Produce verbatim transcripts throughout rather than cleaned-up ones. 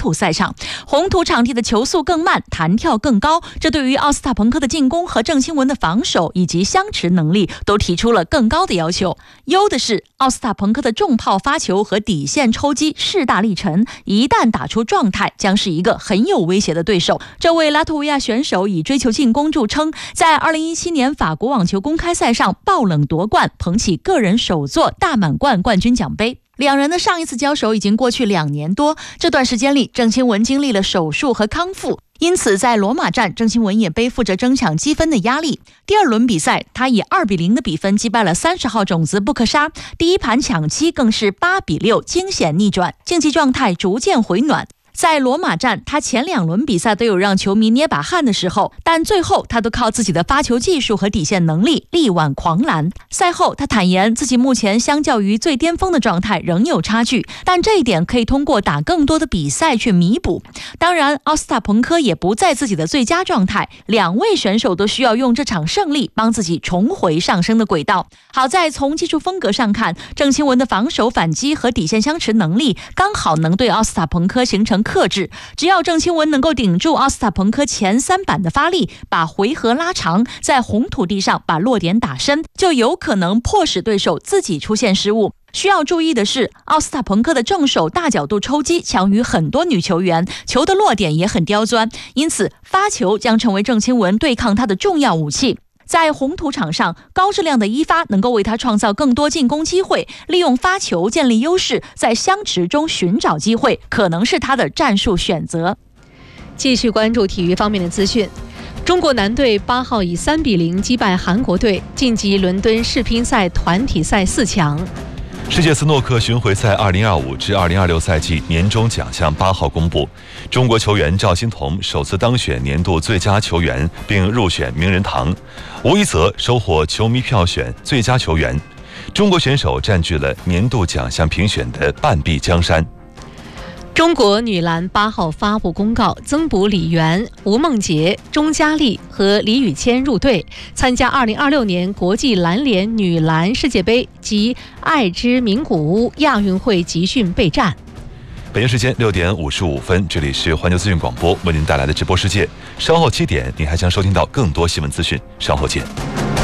土赛场。红土场地的球速更慢，弹跳更高，这对于奥斯塔彭科的进攻和郑钦文的防守以及相持能力都提出了更高的要求。优的是，奥斯塔彭科的重炮发球和底线抽击势大力沉，一旦打出状态，将是一个很有威胁的对手。这位拉脱维亚选手以追求进攻著称，在二零一七年法国网球公开赛上爆冷夺冠，捧起个人首座大满贯冠军奖杯。两人的上一次交手已经过去两年多，这段时间里，郑钦文经历了手术和康复，因此在罗马站，郑钦文也背负着争抢积分的压力。第二轮比赛，他以二比零的比分击败了三十号种子布克沙，第一盘抢七更是八比六惊险逆转，竞技状态逐渐回暖。在罗马站，他前两轮比赛都有让球迷捏把汗的时候，但最后他都靠自己的发球技术和底线能力力挽狂澜。赛后他坦言，自己目前相较于最巅峰的状态仍有差距，但这一点可以通过打更多的比赛去弥补。当然，奥斯塔彭科也不在自己的最佳状态，两位选手都需要用这场胜利帮自己重回上升的轨道。好在从技术风格上看，郑钦文的防守反击和底线相持能力刚好能对奥斯塔彭科形成克制，只要郑钦文能够顶住奥斯塔彭科前三板的发力，把回合拉长，在红土地上把落点打深，就有可能迫使对手自己出现失误。需要注意的是，奥斯塔彭科的正手大角度抽击强于很多女球员，球的落点也很刁钻，因此发球将成为郑钦文对抗他的重要武器。在红土场上，高质量的一发能够为他创造更多进攻机会，利用发球建立优势，在相持中寻找机会，可能是他的战术选择。 继续关注体育方面的资讯。中国男队八号以三比零击败韩国队，晋级伦敦世乒赛团体赛四强。 世界斯诺克巡回赛二零二五至二零二六赛季年终奖项八号公布，中国球员赵欣彤首次当选年度最佳球员，并入选名人堂。吴一泽收获球迷票选最佳球员。中国选手占据了年度奖项评选的半壁江山。 中国女篮八号发布公告，增补李媛、吴梦洁、钟佳丽和李宇谦入队，参加二零二六年国际篮联女篮世界杯及爱知名古屋亚运会集训备战。 北京时间六点五十五分，这里是环球资讯广播为您带来的直播世界。稍后七点，您还将收听到更多新闻资讯。稍后见。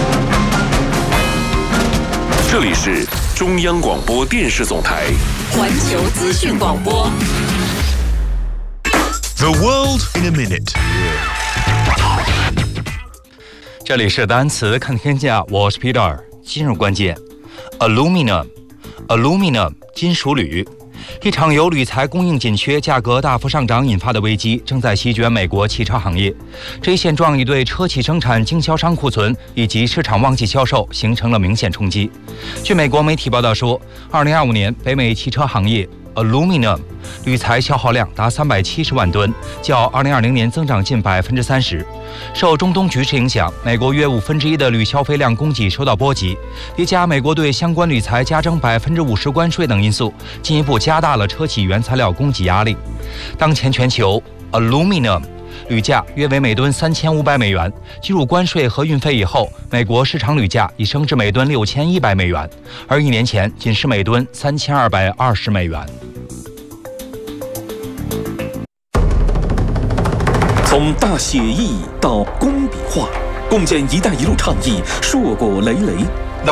这里是中央广播电视总台环球资讯广播。 The world in a minute。 这里是单词看天下，我是 Peter。今日关键 ，aluminum，aluminum 金属铝。一场由铝材供应紧缺、价格大幅上涨引发的危机正在席卷美国汽车行业。这一现状已对车企生产经销商库存以及市场旺季销售形成了明显冲击。据美国媒体报道说，二零二五年北美汽车行业 aluminum 铝材消耗量达三百七十万吨，较二零二零年增长近百分之三十。受中东局势影响，美国约五分之一的铝消费量供给受到波及，叠加美国对相关铝材加征百分之五十关税等因素，进一步加大了车企原材料供给压力。当前全球 aluminum 铝价约为每吨三千五百美元，计入关税和运费以后，美国市场铝价已升至每吨六千一百美元，而一年前仅是每吨三千二百二十美元。 从大写意到工笔画，共建“一带一路”倡议硕果累累。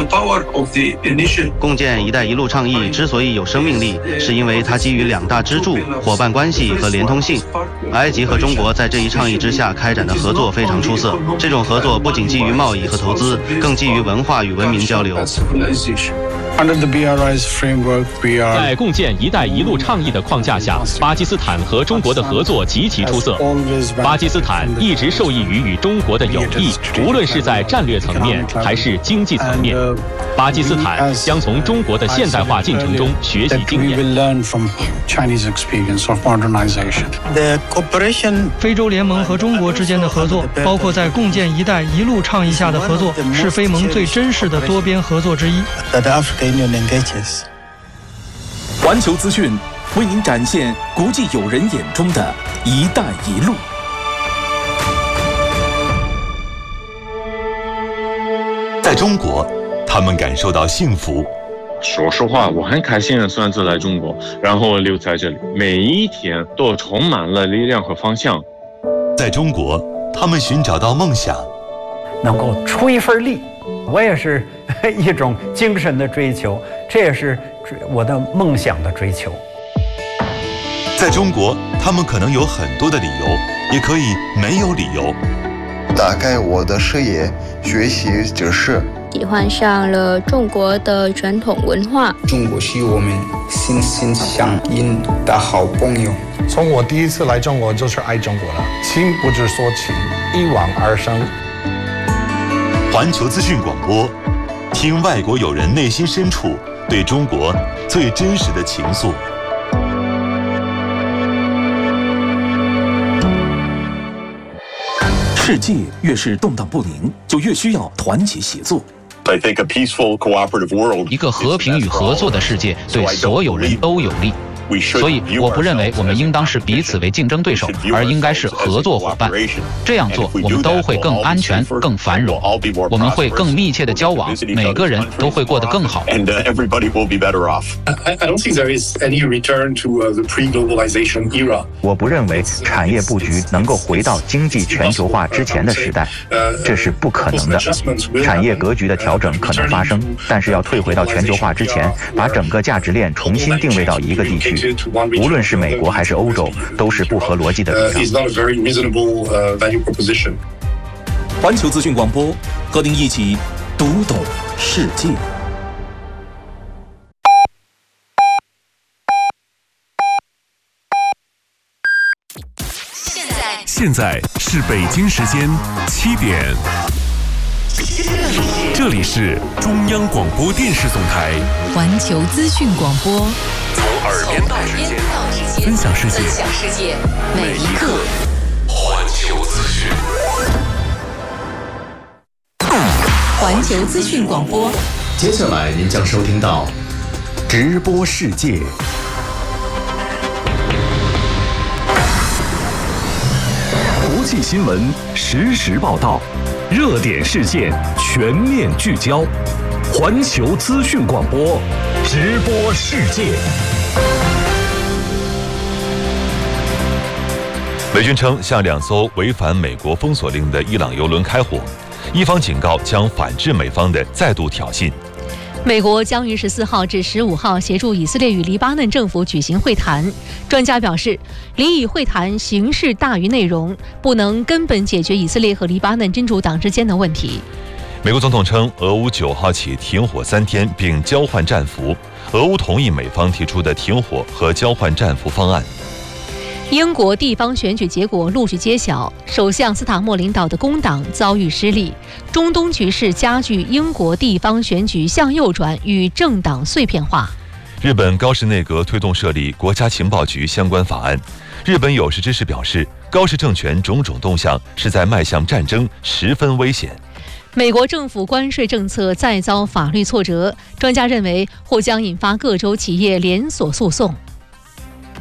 共建“一带一路”倡议之所以有生命力，是因为它基于两大支柱：伙伴关系和连通性。埃及和中国在这一倡议之下开展的合作非常出色。这种合作不仅基于贸易和投资，更基于文化与文明交流。 在共建“一带一路”倡议的框架下，巴基斯坦和中国的合作极其出色。巴基斯坦一直受益于与中国的友谊，无论是在战略层面还是经济层面。巴基斯坦将从中国的现代化进程中学习经验。 非洲联盟和中国之间的合作，包括在共建“一带一路”倡议下的合作，是非盟最真实的多边合作之一。 环球资讯为您展现国际友人眼中的一带一路。 在中国，他们感受到幸福， 说实话，我很开心的选择来中国，然后留在这里，每一天都充满了力量和方向。 在中国，他们寻找到梦想， 能够出一份力，我也是一种精神的追求，这也是我的梦想的追求。 在中国，他们可能有很多的理由，也可以没有理由。 打开我的视野，学习知识， 喜欢上了中国的传统文化。 中国是我们心心相印的好朋友。 从我第一次来中国就是爱中国了，情不知所起，一往而生。 环球资讯广播，听外国友人内心深处对中国最真实的情愫。 世界越是动荡不宁，就越需要团结协作。 I think a peaceful, cooperative world. 一个和平与合作的世界对所有人都有利。所以，我不认为我们应当视彼此为竞争对手，而应该是合作伙伴。这样做，我们都会更安全、更繁荣。我们会更密切的交往，每个人都会过得更好。 And everybody will be better off. I don't think there is any return to the pre-globalization era. 我不认为产业布局能够回到经济全球化之前的时代，这是不可能的。产业格局的调整可能发生，但是要退回到全球化之前，把整个价值链重新定位到一个地区。无论是美国还是欧洲，都是不合逻辑的主张。 环球资讯广播，和您一起读懂世界。 现在现在是北京时间七点，这里是中央广播电视总台环球资讯广播。 从耳边到指尖，分享世界， 分享世界每一刻。 环球资讯， 环球资讯广播。 接下来您将收听到直播世界。 国际新闻实时报道，热点事件全面聚焦。环球资讯广播，直播世界。 美军称向两艘违反美国封锁令的伊朗油轮开火，伊方警告将反制美方的再度挑衅。 美国将于十四号至十五号协助以色列与黎巴嫩政府举行会谈。专家表示，黎以会谈形式大于内容，不能根本解决以色列和黎巴嫩真主党之间的问题。 美国总统称，俄乌九号起停火三天，并交换战俘。俄乌同意美方提出的停火和交换战俘方案。 英国地方选举结果陆续揭晓，首相斯塔默领导的工党遭遇失利，中东局势加剧英国地方选举向右转与政党碎片化。 日本高市内阁推动设立国家情报局相关法案。日本有识之士表示，高市政权种种动向是在迈向战争，十分危险。 美国政府关税政策再遭法律挫折，专家认为或将引发各州企业连锁诉讼。